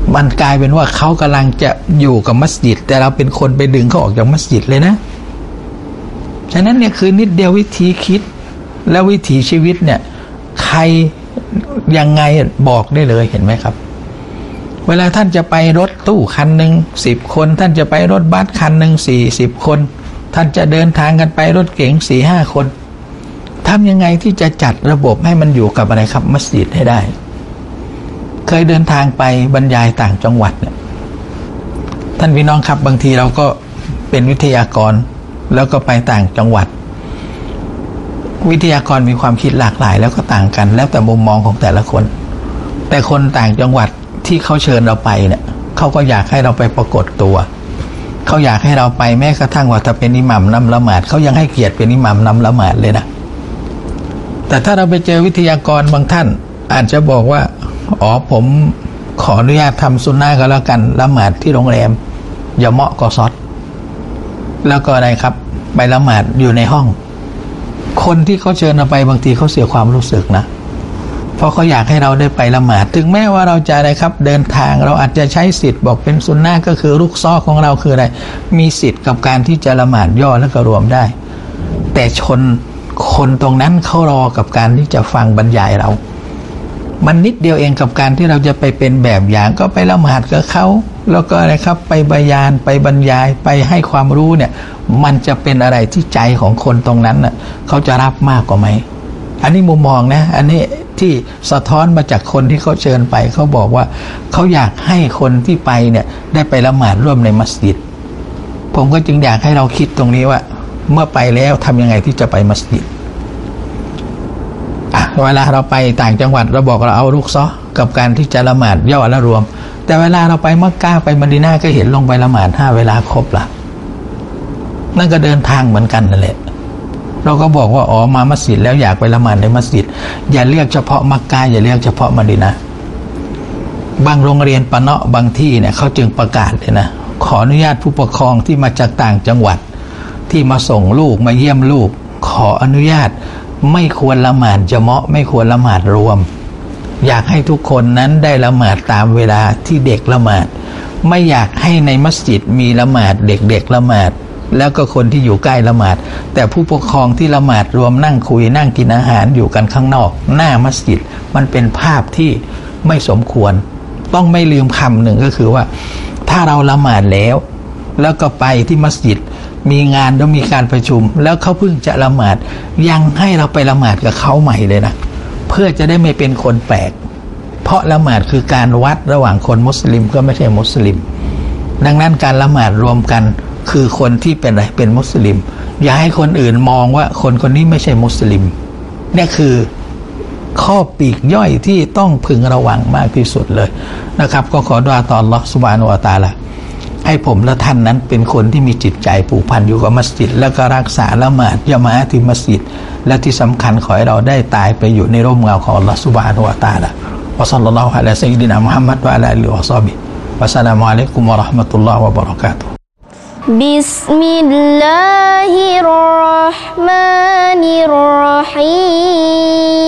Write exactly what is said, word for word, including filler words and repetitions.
มันกลายเป็นว่าเขากำลังจะอยู่กับมัสยิดแต่เราเป็นคนไปดึงเขาออกจากมัสยิดเลยนะฉะนั้นเนี่ยคือนิดเดียววิธีคิดและวิถีชีวิตเนี่ยใครยังไงบอกได้เลยเห็นไหมครับเวลาท่านจะไปรถตู้คันหนึ่งสิบคนท่านจะไปรถบัสคันหนึ่งสี่สิบคนท่านจะเดินทางกันไปรถเก๋งสี่ห้าคนทำยังไงที่จะจัดระบบให้มันอยู่กับอะไรครับมัสยิดให้ได้เคยเดินทางไปบรรยายต่างจังหวัดเนี่ยท่านพี่น้องครับบางทีเราก็เป็นวิทยากรแล้วก็ไปต่างจังหวัดวิทยากรมีความคิดหลากหลายแล้วก็ต่างกันแล้วแต่มุมมองของแต่ละคนแต่คนต่างจังหวัดที่เขาเชิญเราไปเนี่ยเขาก็อยากให้เราไปปรากฏตัวเขาอยากให้เราไปแม้กระทั่งว่าถ้าเป็นอิหมัมนำละหมาดเขายังให้เกียรติเป็นอิหมัมนำละหมาดเลยนะแต่ถ้าเราไปเจอวิทยากรบางท่านอาจจะบอกว่าอ๋อผมขออนุญาตทำซุนนะห์ก็แล้วกันละหมาดที่โรงแรมอย่าเหมาะกอซอดแล้วก็อะไรครับไปละหมาดอยู่ในห้องคนที่เขาเชิญเราไปบางทีเขาเสียความรู้สึกนะเพราะเขาอยากให้เราได้ไปละหมาดถึงแม้ว่าเราจะอะไรครับเดินทางเราอาจจะใช้สิทธิ์บอกเป็นซุนนะห์ก็คือรุกซอของเราคืออะไรมีสิทธิ์กับการที่จะละหมาดย่อแล้วก็รวมได้แต่ชนคนตรงนั้นเขารอกับการที่จะฟังบรรยายเรามันนิดเดียวเองกับการที่เราจะไปเป็นแบบอย่างก็ไปละหมาดกับเขาแล้วก็อะไรครับไปบรรยายไปบรรยายไปให้ความรู้เนี่ยมันจะเป็นอะไรที่ใจของคนตรงนั้นน่ะเขาจะรับมากกว่าไหมอันนี้มุมมองนะอันนี้ที่สะท้อนมาจากคนที่เขาเชิญไปเขาบอกว่าเขาอยากให้คนที่ไปเนี่ยได้ไปละหมาดร่วมในมัสยิดผมก็จึงอยากให้เราคิดตรงนี้ว่าเมื่อไปแล้วทำยังไงที่จะไปมัสยิดเวลาเราไปต่างจังหวัดเราบอกเราเอารุกซอกับการที่จะละหมาดย่อและรวมแต่เวลาเราไปมักกะห์ไปมะดีนะห์ก็เห็นลงไปละหมาดห้าเวลาครบละนั่นก็เดินทางเหมือนกันนั่นแหละเราก็บอกว่าอ๋อมามัสยิดแล้วอยากไปละหมาดในมัสยิดอย่าเรียกเฉพาะมักกะห์อย่าเรียกเฉพาะมะดีนะห์บางโรงเรียนปะเนาะบางที่เนี่ยเขาจึงประกาศเลยนะขออนุญาตผู้ปกครองที่มาจากต่างจังหวัดที่มาส่งลูกมาเยี่ยมลูกขออนุญาตไม่ควรละหมาดจะเมาะไม่ควรละหมาดรวมอยากให้ทุกคนนั้นได้ละหมาดตามเวลาที่เด็กละหมาดไม่อยากให้ในมัสยิดมีละหมาดเด็กๆละหมาดแล้วก็คนที่อยู่ใกล้ละหมาดแต่ผู้ปกครองที่ละหมาดรวมนั่งคุยนั่งกินอาหารอยู่กันข้างนอกหน้ามัสยิดมันเป็นภาพที่ไม่สมควรต้องไม่ลืมคำหนึ่งก็คือว่าถ้าเราละหมาดแล้วแล้วก็ไปที่มัสยิดมีงานแล้วมีการประชุมแล้วเขาเพิ่งจะละหมาดยังให้เราไปละหมาดกับเขาใหม่เลยนะเพื่อจะได้ไม่เป็นคนแปลกเพราะละหมาดคือการวัดระหว่างคนมุสลิมก็ไม่ใช่มุสลิมดังนั้นการละหมาดรวมกันคือคนที่เป็นอะไรเป็นมุสลิมอย่าให้คนอื่นมองว่าคนคนนี้ไม่ใช่มุสลิมนี่คือข้อปีกย่อยที่ต้องพึงระวังมากที่สุดเลยนะครับก็ขอดุอาต่ออัลเลาะห์ซุบฮานะฮูวะตะอาลาให้ผมและท่านนั้นเป็นคนที่มีจิตใจผูกพันอยู่กับมัสยิดแล้วก็รักษาละหมาดยะมาอะห์ที่มัสยิดและที่สำคัญขอให้เราได้ตายไปอยู่ในร่มเงาของอัลเลาะห์ซุบฮานะฮูวะตะอาลาวะศ็อลลัลลอฮุอะลาซัยยิดินามุฮัมมัดวะอะลาอาลิฮิวะศอฮบิฮิวะสลามุอะลัยกุมวะเราะห์มะตุลลอฮิวะบะเราะกาตุฮ์บิสมิลลาฮิรเราะห์มานิรเราะฮีม